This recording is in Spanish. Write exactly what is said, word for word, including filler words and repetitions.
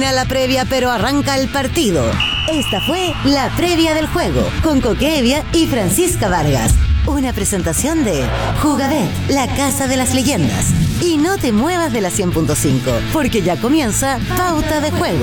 Termina la previa, pero arranca el partido. Esta fue la previa del juego con Coque Evia y Francisca Vargas. Una presentación de Jugabet, la casa de las leyendas. Y no te muevas de la cien punto cinco, porque ya comienza Pauta de Juego.